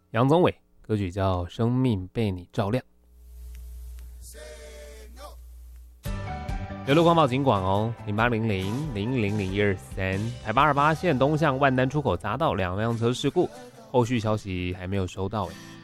杨宗纬，歌曲叫《生命被你照亮》。流入光报警广哦，0800000123，台828线东向万丹出口匝道2辆车事故，后续消息还没有收到诶。